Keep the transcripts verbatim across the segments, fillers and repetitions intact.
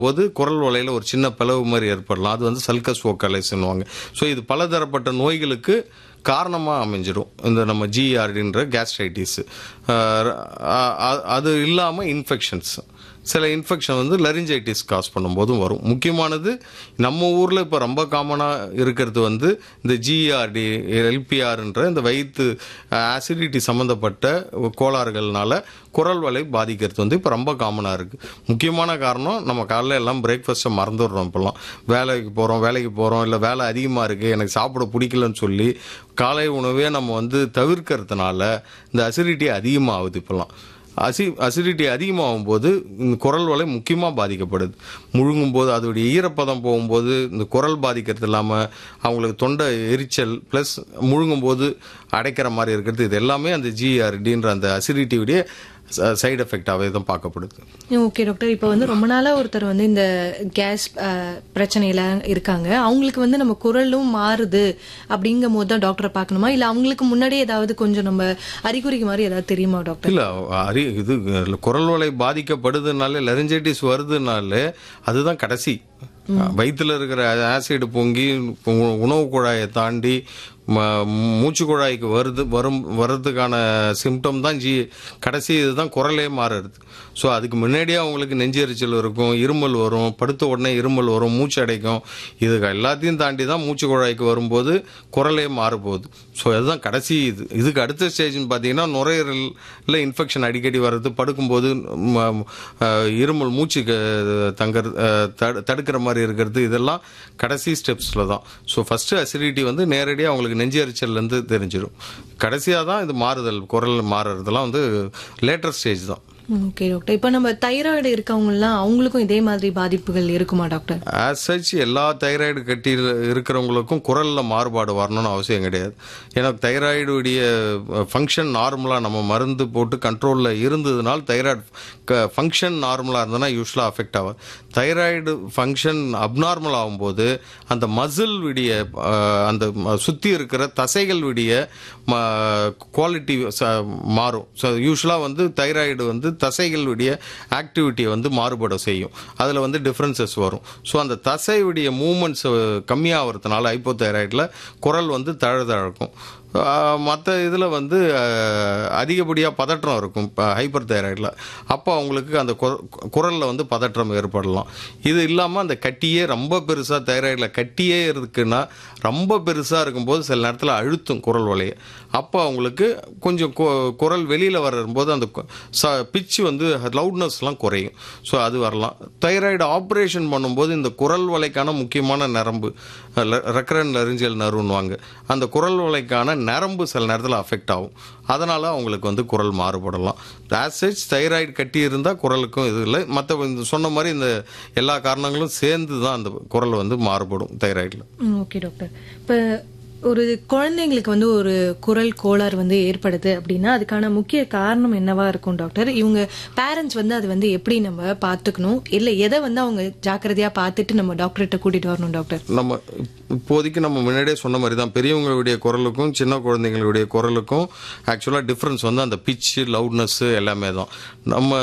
போது குரல் வலையில் ஒரு சின்ன பிளவு மாதிரி ஏற்படலாம். அது வந்து சல்கஸ் வோக்கலைஸ்ன்னுவாங்க. ஸோ இது பலதரப்பட்ட நோய்களுக்கு காரணமாக அமைஞ்சிடும். இந்த நம்ம ஜிஆர்டின்ற கேஸ்ட்ரைட்டிஸ். அது இல்லாமல் இன்ஃபெக்ஷன்ஸ், சில இன்ஃபெக்ஷன் வந்து லரிஞ்சைட்டிஸ் காஸ் பண்ணும்போதும் வரும். முக்கியமானது நம்ம ஊரில் இப்போ ரொம்ப காமனாக இருக்கிறது வந்து இந்த ஜிஆர்டி, எல்பிஆர்ன்ற இந்த வயிற்று ஆசிடிட்டி சம்மந்தப்பட்ட கோளாறுகள்னால குரல் வலை பாதிக்கிறது வந்து இப்போ ரொம்ப காமனாக இருக்குது. முக்கியமான காரணம் நம்ம காலையில் எல்லாம் பிரேக்ஃபாஸ்ட்டை மறந்துடுறோம். இப்போல்லாம் வேலைக்கு போகிறோம் வேலைக்கு போகிறோம் இல்லை வேலை அதிகமாக இருக்குது, எனக்கு சாப்பிட பிடிக்கலன்னு சொல்லி காலை உணவே நம்ம வந்து தவிர்க்கிறதுனால இந்த அசிடிட்டி அதிகமாகுது. இப்போல்லாம் அசி அசிடிட்டி அதிகமாகும் போது இந்த குரல் வலை முக்கியமாக பாதிக்கப்படுது. முழுங்கும் போது அதோடைய ஈரப்பதம் போகும்போது இந்த குரல் பாதிக்கிறது இல்லாமல் அவங்களுக்கு தொண்டை எரிச்சல் ப்ளஸ் முழுங்கும் போது அடைக்கிற மாதிரி இருக்கிறது, இது எல்லாமே அந்த ஜிஆர்டின்ற அந்த அசிடிட்டியுடைய சைடு எஃபெக்டாகவே தான் பார்க்கப்படுது. ஓகே டாக்டர், இப்போ வந்து ரொம்ப நாளாக ஒருத்தர் வந்து இந்த கேஸ் பிரச்சனையில இருக்காங்க, அவங்களுக்கு வந்து நம்ம குரலும் மாறுது அப்படிங்கும் போது தான் டாக்டரை பார்க்கணுமா, இல்லை அவங்களுக்கு முன்னாடியே ஏதாவது கொஞ்சம் நம்ம அறிகுறிக்கு மாதிரி ஏதாவது தெரியுமா டாக்டர்? இல்லை, அறி இது குரல் வலை பாதிக்கப்படுதுனாலே லரிஞ்சைட்டிஸ் வருதுனாலே அதுதான் கடைசி. வயிற்றுல இருக்கிற ஆசிட் பொங்கி உணவு குழாயை தாண்டி மூச்சு குழாய்க்கு வருது வரும் வர்றதுக்கான சிம்டம் தான் ஜி கடைசி இதுதான் குரலே மாறுறது. ஸோ அதுக்கு முன்னாடியே அவங்களுக்கு நெஞ்செரிச்சல் இருக்கும், இருமல் வரும், படுத்த உடனே இருமல் வரும், மூச்சு அடைக்கும். இது எல்லாத்தையும் தாண்டி தான் மூச்சு குழாய்க்கு வரும்போது குரலே மாறப்போகுது. ஸோ அதுதான் கடைசி இது. இதுக்கு அடுத்த ஸ்டேஜ்னு பார்த்தீங்கன்னா நுரையீரலில் இன்ஃபெக்ஷன் அடிக்கடி வர்றது, படுக்கும்போது இருமல், மூச்சு தங்கர் தடுக்கிற மாதிரி இருக்கிறது, இதெல்லாம் கடைசி ஸ்டெப்ஸில் தான். ஸோ ஃபஸ்ட்டு அசிடிட்டி வந்து நேரடியாக அவங்களுக்கு நெஞ்சு எரிச்சல்லேருந்து தெரிஞ்சிடும். கடைசியாக தான் இது மாறுதல், குரல் மாறுறதுலாம் வந்து லேட்டர் ஸ்டேஜ் தான். ஓகே டாக்டர், இப்போ நம்ம தைராய்டு இருக்கவங்கலாம் அவங்களுக்கும் இதே மாதிரி பாதிப்புகள் இருக்குமா டாக்டர்? ஆஸ் சச் எல்லா தைராய்டு கட்டி இருக்கிறவங்களுக்கும் குரலில் மாறுபாடு வரணும்னு அவசியம் கிடையாது. ஏன்னா தைராய்டுடைய ஃபங்க்ஷன் நார்மலாக நம்ம மருந்து போட்டு கண்ட்ரோலில் இருந்ததுனால தைராய்டு ஃபங்க்ஷன் நார்மலாக இருந்ததுன்னா யூஸ்வலாக அஃபெக்ட் ஆகும். தைராய்டு ஃபங்க்ஷன் அப்நார்மல் ஆகும்போது அந்த மசில் விடிய அந்த சுற்றி இருக்கிற தசைகள் விடிய குவாலிட்டி மாறும். ஸோ யூஸ்வலாக வந்து தைராய்டு வந்து தசைகளுடைய ஆக்டிவிட்டியை வந்து மாறுபட செய்யும். அதில் வந்து டிஃப்ரென்சஸ் வரும். ஸோ அந்த தசையுடைய மூமெண்ட்ஸ் கம்மியாகிறதுனால ஹைப்போதைராய்டில் குரல் வந்து தழுதழுக்கும். மற்ற இதில் வந்து அதிகப்படியாக பதற்றம் இருக்கும் இப்போ ஹைப்பர் தைராய்டில். அப்போ அவங்களுக்கு அந்த குரலில் வந்து பதற்றம் ஏற்படலாம். இது இல்லாமல் அந்த கட்டியே ரொம்ப பெருசாக தைராய்டில் கட்டியே இருக்குன்னா ரொம்ப பெருசாக இருக்கும்போது சில நேரத்தில் அழுத்தும் குரல் வலையை. அப்போ அவங்களுக்கு கொஞ்சம் குரல் வெளியில் வரும்போது அந்த பிச்சு வந்து லவுட்னஸ்லாம் குறையும். ஸோ அது வரலாம். தைராய்டு ஆப்ரேஷன் பண்ணும்போது இந்த குரல் வலைக்கான முக்கியமான நரம்பு ரெக்கரண்ட் லரிஞ்சியல் நர்வுன்னுவாங்க, அந்த குரல் வலைக்கான நரம்பு சில நேரத்தில் அஃபெக்ட் ஆகும். அதனால் அவங்களுக்கு வந்து குரல் மாறுபடலாம். ஆஸ் சச் தைராய்டு கட்டி இருந்தால் குரலுக்கும் இது இல்லை. மற்ற சொன்ன மாதிரி இந்த எல்லா காரணங்களும் சேர்ந்து தான் அந்த குரல் வந்து மாறுபடும் தைராய்டில். ஓகே டாக்டர், இப்போ ஒரு குழந்தைங்களுக்கு வந்து ஒரு குரல் கோளாறு வந்து ஏற்படுது அப்படின்னா அதுக்கான முக்கிய காரணம் என்னவா இருக்கும் டாக்டர்? இவங்க பேரண்ட்ஸ் வந்து அது வந்து எப்படி நம்ம பார்த்துக்கணும், இல்லை எதை வந்து அவங்க ஜாக்கிரதையாக பார்த்துட்டு நம்ம டாக்டர்கிட்ட கூட்டிகிட்டு வரணும் டாக்டர்? நம்ம இப்போதைக்கு நம்ம முன்னாடியே சொன்ன மாதிரி தான் பெரியவங்களுடைய குரலுக்கும் சின்ன குழந்தைங்களுடைய குரலுக்கும் ஆக்சுவலாக டிஃப்ரென்ஸ் வந்து அந்த பிச்சு லவுட்னஸ்ஸு எல்லாமே தான். நம்ம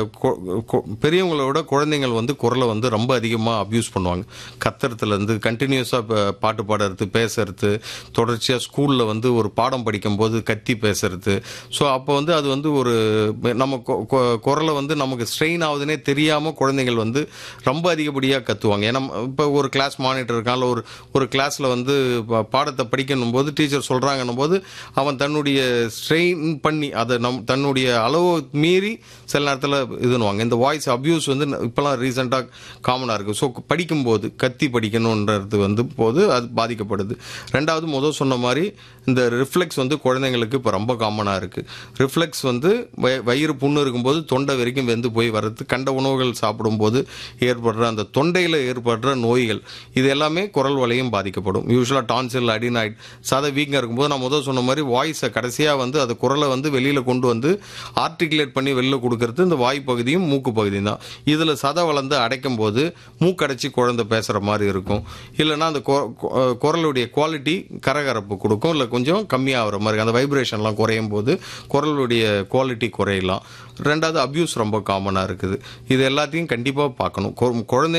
பெரியவங்களோட குழந்தைங்கள் வந்து குரலை வந்து ரொம்ப அதிகமாக அப்யூஸ் பண்ணுவாங்க. கத்துறதுலேருந்து கண்டினியூஸாக பாட்டு பாடுறது, பேசுறது, தொடர்ச்சியாக ஸ்கூலில் வந்து ஒரு பாடம் படிக்கும்போது கத்தி பேசுறது. ஸோ அப்போ வந்து அது வந்து ஒரு நம்ம குரலை வந்து நமக்கு ஸ்ட்ரெயின் ஆகுதுன்னே தெரியாமல் குழந்தைகள் வந்து ரொம்ப அதிகப்படியாக கத்துவாங்க. ஏன்னா இப்போ ஒரு கிளாஸ் மானிட்டர் இருக்கான், ஒரு ஒரு கிளாஸில் வந்து பாடத்தை படிக்கணும் போது டீச்சர் சொல்கிறாங்கன்னும் போது அவன் தன்னுடைய ஸ்ட்ரெயின் பண்ணி அதை நம் தன்னுடைய அளவு மீறி சில நேரத்தில் இதுன்னுவாங்க. இந்த வாய்ஸ் அப்யூஸ் வந்து இப்போலாம் ரீசெண்டாக காமனாக இருக்குது. ஸோ படிக்கும்போது கத்தி படிக்கணுன்றது வந்து போது அது பாதிக்கப்படுது. ரெண்டாவது முதல் சொன்ன மாதிரி இந்த ரிஃப்ளெக்ஸ் வந்து குழந்தைங்களுக்கு இப்போ ரொம்ப காமனாக இருக்குது. ரிஃப்ளெக்ஸ் வந்து வயிறு புண்ணு இருக்கும்போது தொண்டை வரைக்கும் வெந்து போய் வர்றது, கண்ட உணவுகள் சாப்பிடும்போது ஏற்படுற அந்த தொண்டையில் ஏற்படுற நோய்கள், இது எல்லாமே குரல் வலையும் சதையும் பாதிக்கப்படும். யூஸ்வலாக டான்சில் அடினாய்ட் சதை வீக்காக இருக்கும்போது நான் முதல் சொன்ன மாதிரி வாய்ஸை கடைசியாக வந்து அது குரலை வந்து வெளியில் கொண்டு வந்து ஆர்டிகுலேட் பண்ணி வெளியில் கொடுக்கறது இந்த வாய் பகுதியும் மூக்கு பகுதியும் தான். இதில் சதை வளர்ந்து அடைக்கும் போது மூக்கடைச்சி குழந்தை பேசுகிற மாதிரி இருக்கும். இல்லைன்னா அந்த குரலுடைய குவாலிட்டி கரகரப்பு கொடுக்கும், இல்லை கொஞ்சம் கம்மியாகிற மாதிரி அந்த வைப்ரேஷன்லாம் குறையும் போது குரலுடைய குவாலிட்டி குறையலாம். ரெண்டாவது அப்யூஸ் ரொம்ப காமனாக இருக்குது. இது எல்லாத்தையும் கண்டிப்பாக பார்க்கணும். குழந்தை